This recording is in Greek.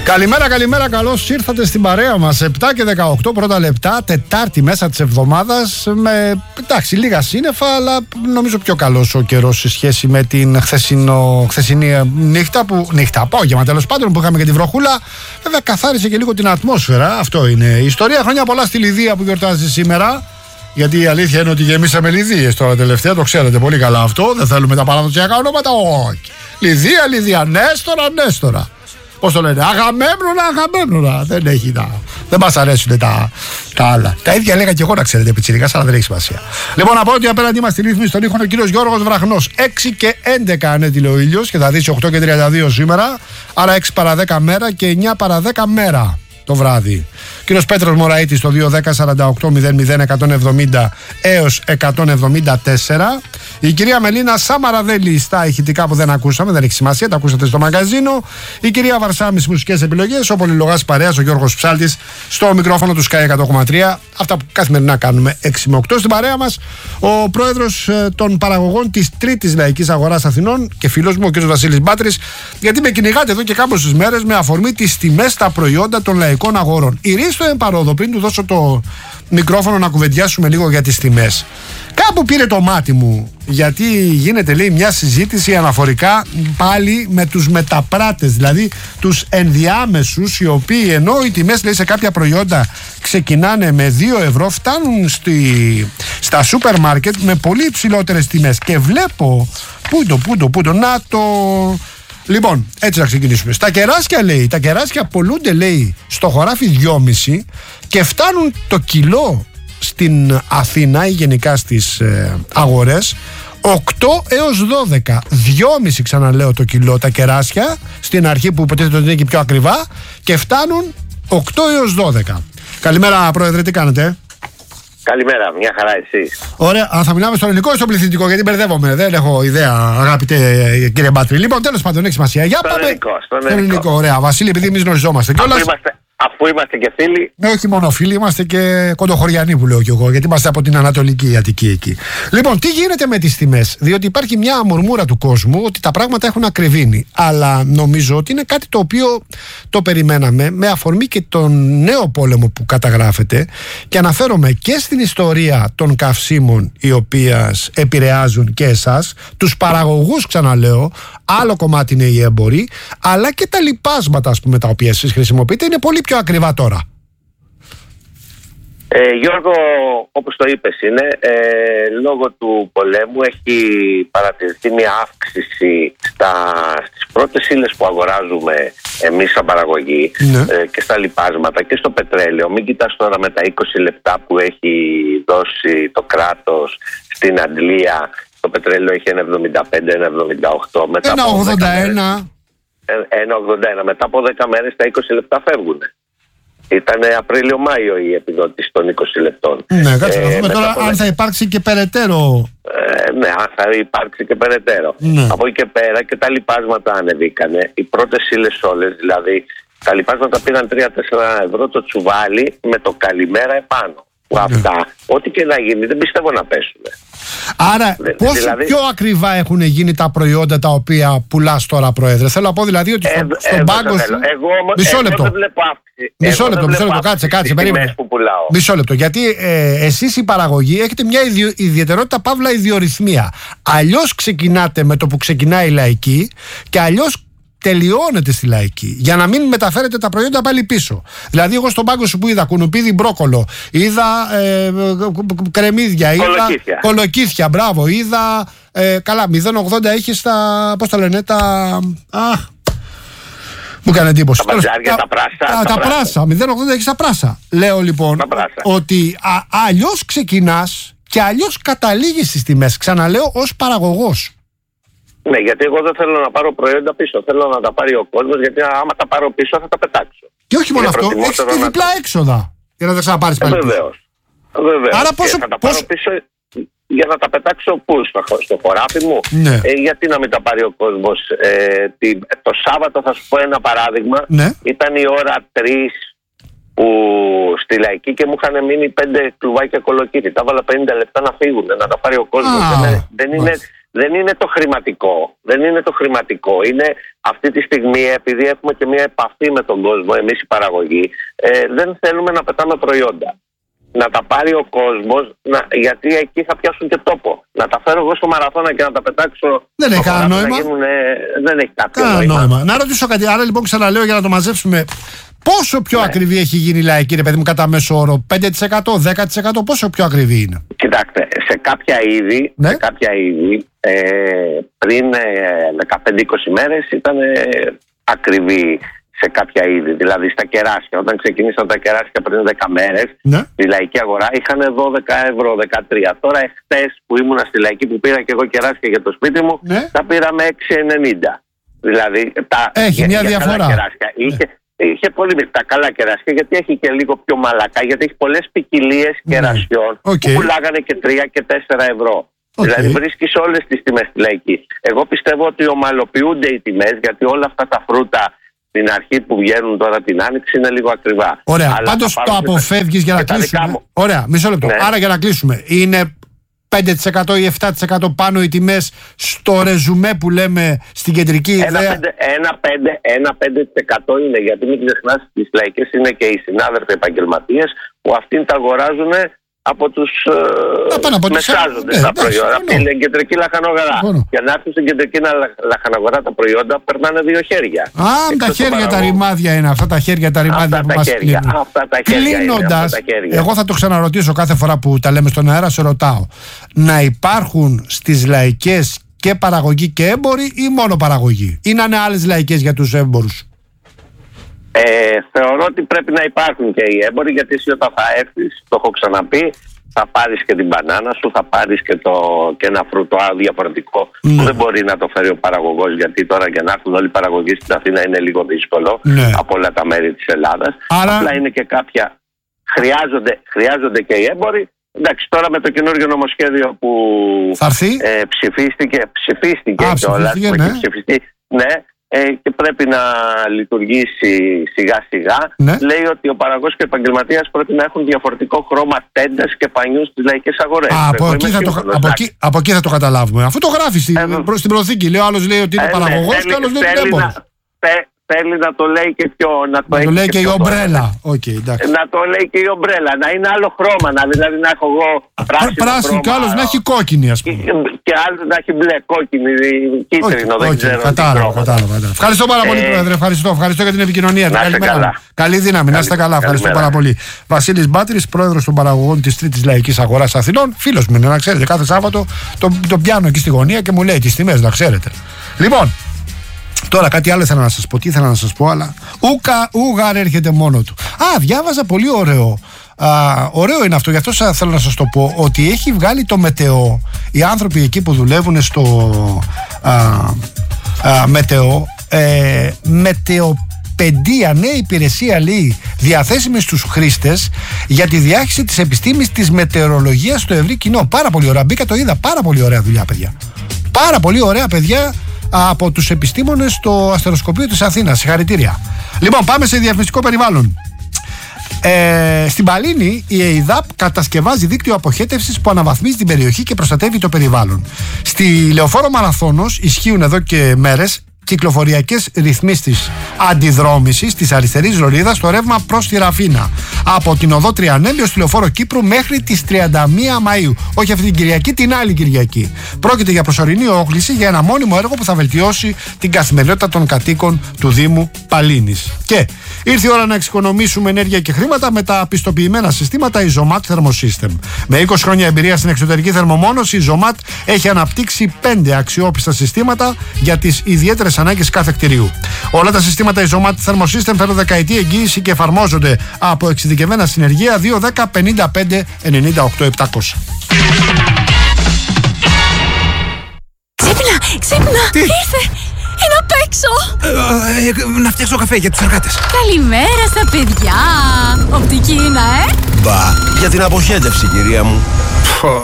Καλημέρα, καλώς ήρθατε στην παρέα μας. 7 και 18 πρώτα λεπτά, Τετάρτη μέσα της εβδομάδας. Με εντάξει, λίγα σύννεφα, αλλά νομίζω πιο καλός ο καιρός σε σχέση με την χθεσινή απόγευμα τέλος πάντων που είχαμε και τη βροχούλα. Βέβαια, καθάρισε και λίγο την ατμόσφαιρα. Αυτό είναι η ιστορία. Χρόνια πολλά στη Λιδία που γιορτάζει σήμερα. Γιατί η αλήθεια είναι ότι γεμίσαμε Λιδίες τώρα τελευταία, το ξέρετε πολύ καλά αυτό. Δεν θέλουμε τα παραδοσιακά ονόματα, όχι. Λιδία, Νέστορα. Πώς το λένε, Αγαμέμνονα. Δεν μας αρέσουν τα άλλα. Τα ίδια λέγα και εγώ, να ξέρετε, πιτσιρικάς, αλλά δεν έχει σημασία. Λοιπόν, από ό,τι απέναντι μας στη ρύθμιση στον ήχο ο κύριος Γιώργος Βραχνός. 6 και 11 ανέτειλε ο ήλιος και θα δείξει 8 και 32 σήμερα. Άρα 6 παρά 10 μέρα και 9 παρά 10 μέρα το βράδυ. Κύριος Πέτρος Μωραΐτης στο 210-48-00-170 έως 174. Η κυρία Μελίνα Σαμαραδέλη στα ηχητικά που δεν ακούσαμε, δεν έχει σημασία, τα ακούσατε στο μαγαζίνο. Η κυρία Βαρσάμι στις μουσικές επιλογές. Ο πολυλογάς παρέας, ο Γιώργος Ψάλτης στο μικρόφωνο του Sky 100,3. Αυτά που καθημερινά κάνουμε 6 με 8 στην παρέα μας. Ο πρόεδρος των παραγωγών της Τρίτης Λαϊκής Αγοράς Αθηνών και φίλος μου, ο κύριος Βασίλης Μπάτρης, γιατί με κυνηγάτε εδώ και κάμποσες μέρες με αφορμή τις τιμές στα προϊόντα των λαϊκών αγορών. Ηρίστο εν παρόδο, πριν του δώσω το μικρόφωνο να κουβεντιάσουμε λίγο για τις τιμές. Κάπου πήρε το μάτι μου, γιατί γίνεται, λέει, μια συζήτηση αναφορικά πάλι με τους μεταπράτες, δηλαδή τους ενδιάμεσους, οι οποίοι ενώ οι τιμές, λέει, σε κάποια προϊόντα ξεκινάνε με 2 ευρώ, φτάνουν στα σούπερ μάρκετ με πολύ υψηλότερες τιμές. Και βλέπω, πού το, να το... Λοιπόν, έτσι να ξεκινήσουμε. Στα κεράσια, λέει, τα κεράσια πολλούνται, λέει, στο χωράφι 2,5 και φτάνουν το κιλό στην Αθήνα ή γενικά στις αγορές 8 έως 12. 2,5 ξαναλέω το κιλό τα κεράσια στην αρχή που υποτίθεται ότι είναι και πιο ακριβά και φτάνουν 8 έως 12. Καλημέρα, πρόεδρε, τι κάνετε? Καλημέρα, μια χαρά, εσείς? Ωραία, θα μιλάμε στο ελληνικό ή στο πληθυντικό, γιατί μπερδεύομαι, δεν έχω ιδέα, αγαπητέ κύριε Μπάτρη. Λοιπόν, τέλος πάντων, έχει σημασία. Για πάμε στο ελληνικό. Ωραία, Βασίλη, επειδή εμείς γνωριζόμαστε κιόλας. Αφού είμαστε και φίλοι. Ναι, όχι μόνο φίλοι, είμαστε και κοντοχωριανοί που λέω κι εγώ, γιατί είμαστε από την Ανατολική Αττική εκεί. Λοιπόν, τι γίνεται με τις τιμές? Διότι υπάρχει μια μουρμούρα του κόσμου ότι τα πράγματα έχουν ακριβήνει. Αλλά νομίζω ότι είναι κάτι το οποίο το περιμέναμε με αφορμή και τον νέο πόλεμο που καταγράφεται. Και αναφέρομαι και στην ιστορία των καυσίμων, οι οποίες επηρεάζουν και εσάς, τους παραγωγούς, ξαναλέω. Άλλο κομμάτι είναι οι έμποροι, αλλά και τα λιπάσματα, ας πούμε, τα οποία εσείς χρησιμοποιείτε, είναι πολύ πιο ακριβά τώρα. Γιώργο, όπως το είπες, είναι λόγω του πολέμου έχει παρατηρηθεί μια αύξηση στις πρώτες ύλες που αγοράζουμε εμείς σαν παραγωγή, και στα λιπάσματα και στο πετρέλαιο. Μην κοιτάς τώρα με τα 20 λεπτά που έχει δώσει το κράτος στην Αντλία. Το πετρέλαιο έχει 1,75, 1,78. Μετά 1,81. 1,81. Μετά από 10 μέρες τα 20 λεπτά φεύγουν. Ήταν Απρίλιο-Μάιο η επιδότηση των 20 λεπτών. Ναι, κάτσε να δούμε τώρα αν θα υπάρξει και περαιτέρω. Ναι, αν θα υπάρξει και περαιτέρω. Ναι. Από εκεί και πέρα και τα λιπάσματα ανεβήκανε. Οι πρώτες ύλες όλες, δηλαδή τα λιπάσματα πήγαν 3-4 ευρώ το τσουβάλι με το καλημέρα επάνω. Που αυτά, ό,τι και να γίνει, δεν πιστεύω να πέσουν. Άρα, πόσο δηλαδή, πιο ακριβά έχουν γίνει τα προϊόντα τα οποία πουλάς τώρα, πρόεδρε? Θέλω να πω δηλαδή ότι στον πάγκο σου. Μισό λεπτό. Δεν βλέπω αύξηση. Μισό λεπτό, κάτσε, περίμενε. Μισό λεπτό. Γιατί εσείς οι παραγωγοί έχετε μια ιδιαιτερότητα, παύλα ιδιορυθμία. Αλλιώς ξεκινάτε με το που ξεκινάει η λαϊκή και αλλιώς τελειώνεται στη λαϊκή, για να μην μεταφέρετε τα προϊόντα πάλι πίσω. Δηλαδή, εγώ στον πάγκο σου που είδα κουνουπίδι μπρόκολο, είδα κρεμμύδια, είδα κολοκύθια, μπράβο, είδα. Καλά, 0,80 έχει στα. Πώς τα λένε, τα. Μου έκανε εντύπωση. Τα μπατζάρια, τα πράσα. Τα πράσα, 0,80 έχει τα πράσα. Λέω λοιπόν ότι αλλιώς ξεκινάς και αλλιώς καταλήγεις στις τιμές. Ξαναλέω, ως παραγωγός. Ναι, γιατί εγώ δεν θέλω να πάρω προϊόντα πίσω. Θέλω να τα πάρει ο κόσμος, γιατί άμα τα πάρω πίσω θα τα πετάξω. Και όχι μόνο αυτό, έχεις και διπλά έξοδα για να τα ξαναπάρεις πάλι πίσω. Βεβαίως. Άρα πόσο, θα τα πάρω πίσω για να τα πετάξω πού, στο χωράφι μου. Ναι. Γιατί να μην τα πάρει ο κόσμος. Το Σάββατο, θα σου πω ένα παράδειγμα. Ναι. Ήταν η ώρα 3 που στη Λαϊκή και μου είχαν μείνει 5 κλουβάκια κολοκύθι. Τα έβαλα 50 λεπτά να φύγουν, να τα πάρει ο κόσμος. δεν είναι το χρηματικό. Δεν είναι το χρηματικό. Είναι αυτή τη στιγμή, επειδή έχουμε και μια επαφή με τον κόσμο, εμείς οι παραγωγοί, δεν θέλουμε να πετάμε προϊόντα. Να τα πάρει ο κόσμος, γιατί εκεί θα πιάσουν και τόπο. Να τα φέρω εγώ στο μαραθώνα και να τα πετάξω. Δεν έχει κανένα νόημα. Δεν έχει κάποιο νόημα. Να ρωτήσω κάτι. Άρα λοιπόν ξαναλέω για να το μαζέψουμε. Πόσο πιο ακριβή έχει γίνει η λαϊκή, ρε παιδί μου, κατά μέσο όρο? 5%, 10%, πόσο πιο ακριβή είναι? Κοιτάξτε, σε κάποια είδη, πριν 15-20 μέρες ήταν ακριβή σε κάποια είδη. Δηλαδή στα κεράσια. Όταν ξεκίνησαν τα κεράσια πριν 10 μέρες, στη λαϊκή αγορά είχαν 12 ευρώ, 13. Τώρα εχθές που ήμουνα στη λαϊκή, που πήρα και εγώ κεράσια για το σπίτι μου, τα πήραμε 6,90. Δηλαδή έχει μια διαφορά. Είχε πολύ τα καλά κεράσια, γιατί έχει και λίγο πιο μαλακά, γιατί έχει πολλές ποικιλίες κερασιών που πουλάγανε και 3 και 4 ευρώ. Δηλαδή βρίσκεις όλες τις τιμές στη λαϊκή. Εγώ πιστεύω ότι ομαλοποιούνται οι τιμές, γιατί όλα αυτά τα φρούτα στην αρχή που βγαίνουν τώρα την άνοιξη είναι λίγο ακριβά. Ωραία, πάντως το αποφεύγεις για να κλείσουμε. Ωραία, μισό λεπτό. Άρα για να κλείσουμε, είναι 5% ή 7% πάνω οι τιμές στο ρεζουμέ που λέμε στην κεντρική ιδέα? 1-5% είναι, γιατί μην ξεχνάς, στις λαϊκές είναι και οι συνάδελφοι επαγγελματίες που αυτοί τα αγοράζουν από τους μεσάζοντες τα προϊόντα. Από την κεντρική λαχανογορά. Για να έρθουν στην κεντρική λαχανογορά τα προϊόντα περνάνε 2 χέρια. Τα χέρια τα ρημάδια είναι αυτά, τα χέρια τα ρημάδια που μας κλείνουν. Κλείνοντας, εγώ θα το ξαναρωτήσω κάθε φορά που τα λέμε στον αέρα, σε ρωτάω. Να υπάρχουν στις λαϊκές και παραγωγή και έμποροι ή μόνο παραγωγή? Ή να είναι άλλες λαϊκές για τους έμπορους? Θεωρώ ότι πρέπει να υπάρχουν και οι έμποροι, γιατί εσύ όταν θα έρθεις, το έχω ξαναπεί, θα πάρεις και την μπανάνα σου, θα πάρεις και ένα φρούτο διαφορετικό που δεν μπορεί να το φέρει ο παραγωγός, γιατί τώρα για να έρθουν όλοι οι παραγωγοί στην Αθήνα είναι λίγο δύσκολο από όλα τα μέρη της Ελλάδας. Απλά είναι και κάποια. Χρειάζονται και οι έμποροι. Εντάξει, τώρα με το καινούργιο νομοσχέδιο που ψηφίστηκε κιόλας, και πρέπει να λειτουργήσει σιγά σιγά, λέει ότι ο παραγωγός και ο επαγγελματίας πρέπει να έχουν διαφορετικό χρώμα τέντας και πανιού στις λαϊκές αγορές. Από εκεί θα το καταλάβουμε. Αφού το γράφει στην προθήκη, λέει, ο άλλος λέει ότι είναι παραγωγός και ο άλλος λέει ότι είναι έμπορος. Θέλει να το λέει και πιο. Να το λέει και η ομπρέλα. Να το λέει και η ομπρέλα. Να είναι άλλο χρώμα. Δηλαδή να έχω εγώ πράσινο και άλλο να έχει κόκκινη, ας πούμε. Και άλλο να έχει μπλε, κόκκινη, κίτρινο. Δεν ξέρω. Κατάλαβα. Ευχαριστώ πάρα πολύ, Πρόεδρε. Ευχαριστώ για την επικοινωνία. Καλή δύναμη. Να είστε καλά. Ευχαριστώ πάρα πολύ. Βασίλης Μπάτρης, πρόεδρος των παραγωγών της Τρίτης Λαϊκής Αγοράς Αθηνών. Φίλος μου είναι, να ξέρετε. Κάθε Σάββατο τον πιάνω εκεί στη γωνία και μου λέει τις τιμές, να ξέρετε. Λοιπόν. Τώρα κάτι άλλο ήθελα να σας πω. Τι ήθελα να σας πω, αλλά ούγαρ έρχεται μόνο του. Διάβαζα πολύ ωραίο. Ωραίο είναι αυτό, γι' αυτό θέλω να σας το πω, ότι έχει βγάλει το Μετεό, οι άνθρωποι εκεί που δουλεύουν στο Μετεό, Μετεοπαιδεία, νέα υπηρεσία, λέει, διαθέσιμη στους χρήστες για τη διάχυση της επιστήμης της μετεωρολογίας στο ευρύ κοινό. Πάρα πολύ ωραία. Μπήκα, το είδα. Πάρα πολύ ωραία δουλειά, παιδιά. Πάρα πολύ ωραία, παιδιά, από τους επιστήμονες στο αστεροσκοπείο της Αθήνας. Συγχαρητήρια. Λοιπόν, πάμε σε διαφημιστικό περιβάλλον. Στην Παλίνη η ΕΙΔΑΠ κατασκευάζει δίκτυο αποχέτευσης που αναβαθμίζει την περιοχή και προστατεύει το περιβάλλον. Στη Λεωφόρο Μαραθώνος ισχύουν εδώ και μέρες κυκλοφοριακές ρυθμίσεις αντιδρόμησης της αριστερής λωρίδας στο ρεύμα προς τη Ραφίνα, από την οδό Τριανέλη ως τη Λεωφόρο Κύπρου μέχρι τις 31 Μαΐου. Όχι αυτή την Κυριακή, την άλλη Κυριακή. Πρόκειται για προσωρινή όχληση για ένα μόνιμο έργο που θα βελτιώσει την καθημερινότητα των κατοίκων του Δήμου Παλίνης. Και ήρθε η ώρα να εξοικονομήσουμε ενέργεια και χρήματα με τα πιστοποιημένα συστήματα Isomat Thermosystem. Με 20 χρόνια εμπειρία στην εξωτερική θερμομόνωση, η Isomat έχει αναπτύξει 5 αξιόπιστα συστήματα για τις ιδιαίτερες ανάγκες κάθε κτηρίου. Όλα τα συστήματα Isomat Thermosystem φέρουν δεκαετή εγγύηση και εφαρμόζονται από εξειδικευμένα συνεργεία 210 55 98 700. Ξύπνα! Τι? Ήρθε! Είναι απ' έξω! Να φτιάξω καφέ για τους εργάτες. Καλημέρα στα παιδιά! Οπτική είναι, Μπα, για την αποχέτευση, κυρία μου.